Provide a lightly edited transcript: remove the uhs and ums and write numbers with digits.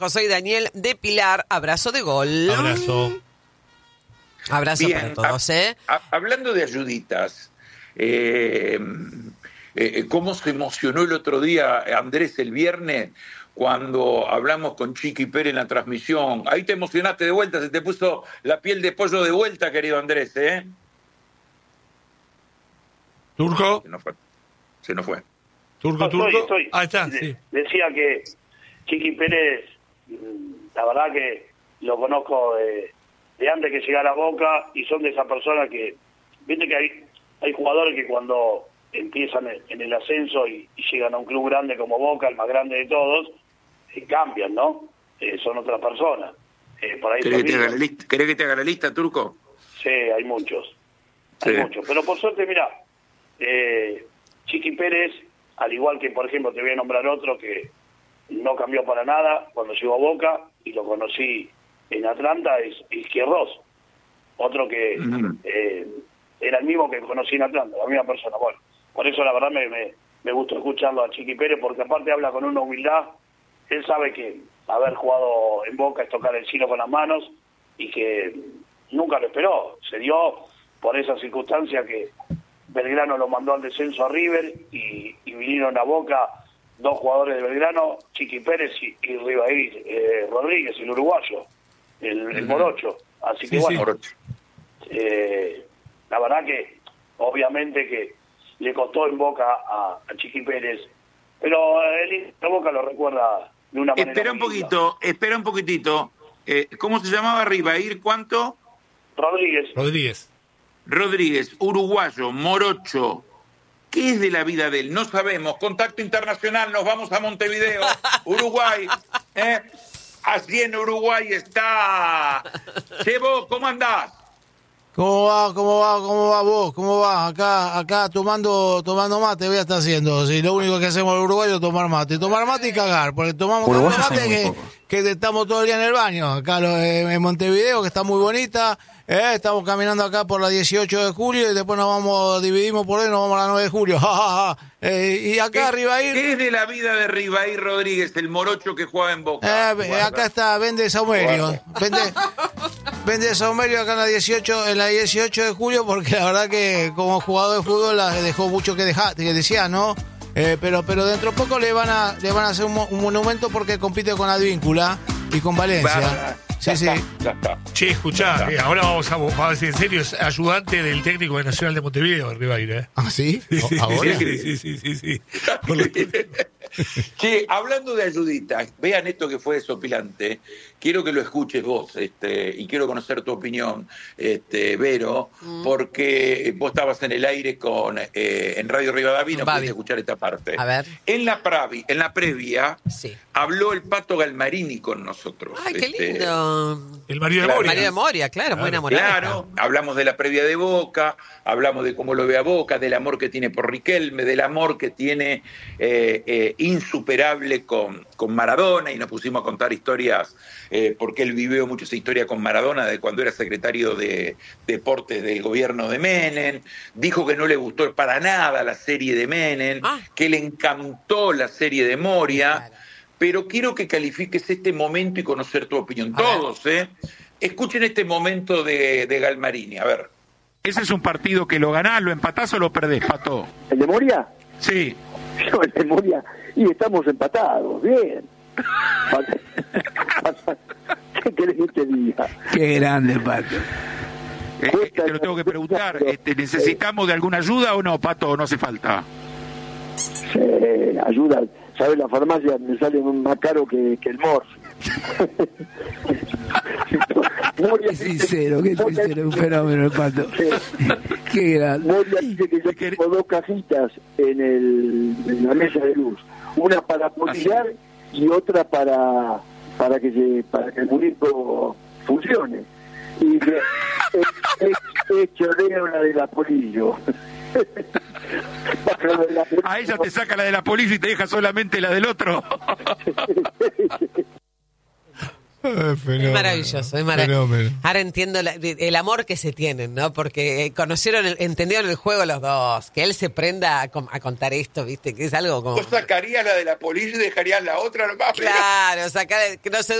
Soy Daniel de Pilar. Abrazo de gol. Abrazo Bien, para todos, ¿eh? Hablando de ayuditas, ¿cómo se emocionó el otro día Andrés el viernes cuando hablamos con Chiqui Pérez en la transmisión? Ahí te emocionaste de vuelta, se te puso la piel de pollo de vuelta, querido Andrés, ¿eh? ¿Turco? Se nos fue. ¿Turco? Estoy. Ah, está, sí. Decía que Chiqui Pérez, la verdad que lo conozco de antes que llegara a Boca, y son de esas personas que, viste que hay jugadores que cuando empiezan en el ascenso y llegan a un club grande como Boca, el más grande de todos, cambian, ¿no? Son otras personas. Por ahí ¿Querés que te haga la lista, Turco? Sí, hay muchos. Hay muchos. Pero por suerte, mira, Chiqui Pérez, al igual que, por ejemplo, te voy a nombrar otro que no cambió para nada cuando llegó a Boca, y lo conocí en Atlanta, es Izquierdos. Otro que era el mismo que conocí en Atlanta, la misma persona. Bueno, por eso la verdad me gustó escucharlo a Chiqui Pérez, porque aparte habla con una humildad. Él sabe que haber jugado en Boca es tocar el cielo con las manos, y que nunca lo esperó. Se dio por esa circunstancia que Belgrano lo mandó al descenso a River, y vinieron a Boca dos jugadores de Belgrano, Chiqui Pérez y Ribair Rodríguez, el uruguayo, el morocho. Así que bueno, la verdad que obviamente que le costó en Boca a Chiqui Pérez, pero el Boca lo recuerda de una manera. Espera un poquitito. ¿Cómo se llamaba Ribair? ¿Cuánto? Rodríguez, uruguayo, morocho. ¿Qué es de la vida de él? No sabemos. Contacto internacional, nos vamos a Montevideo, Uruguay. Así en Uruguay está. Chebo, ¿cómo andás? ¿Cómo va vos? ¿Cómo va? Acá tomando mate voy a estar haciendo. Si lo único que hacemos en Uruguay es tomar mate y cagar, porque tomamos mate que estamos todo el día en el baño. Acá en Montevideo, que está muy bonita. Estamos caminando acá por la 18 de julio y después dividimos por ahí, nos vamos a la 9 de julio. Y acá Ribair. ¿Qué es de la vida de Ribair Rodríguez, el morocho que juega en Boca? Acá está, vende Saumerio. Vende Saumerio acá en la 18 de julio, porque la verdad que como jugador de fútbol dejó mucho que decía, ¿no? Pero dentro de poco le van a hacer un monumento porque compite con Advíncula y con Valencia. Sí. Ya está. Che, escuchá, ahora vamos a decir en serio, es ayudante del técnico de Nacional de Montevideo, Ribair, ¿Ah, sí? ¿Ahora? Sí. Che, hablando de ayuditas, vean esto que fue desopilante. Quiero que lo escuches vos, y quiero conocer tu opinión, Vero, porque vos estabas en el aire en Radio Rivadavia, no pudiste escuchar esta parte. A ver. En la previa, sí, habló el Pato Galmarini con nosotros. Ay, qué lindo. El marido de Moria. Moria. El marido de Moria, claro, muy enamorado. Claro, hablamos de la previa de Boca, hablamos de cómo lo ve a Boca, del amor que tiene por Riquelme, del amor que tiene insuperable con Maradona, y nos pusimos a contar historias, porque él vivió mucho esa historia con Maradona de cuando era secretario de Deportes del gobierno de Menem. Dijo que no le gustó para nada la serie de Menem, que le encantó la serie de Moria. Claro. Pero quiero que califiques este momento y conocer tu opinión. Todos, escuchen este momento de Galmarini, a ver. Ese es un partido que lo ganás, lo empatás o lo perdés, Pato. ¿El de Moria? Sí. No, el de Moria. Y estamos empatados, bien. ¿Qué querés que te diga? Qué grande, Pato. Te lo tengo que preguntar. ¿Necesitamos de alguna ayuda o no, Pato, o no hace falta? Sí, ayuda. ¿Sabes? La farmacia me sale más caro que el MORS. Qué sincero, un fenómeno el Pato. Qué grande. Moria dice que yo tengo dos cajitas en la mesa de luz. Una para polillar y otra para que el muñeco funcione. Y chorrea una de la polillo. A ella te saca la de la policía y te deja solamente la del otro. Es maravilloso, es maravilloso. Ahora entiendo el amor que se tienen, ¿no? Porque entendieron el juego los dos. Que él se prenda a contar esto, ¿viste? Que es algo como... Vos sacarías la de la policía y dejarías la otra nomás. Claro, que no se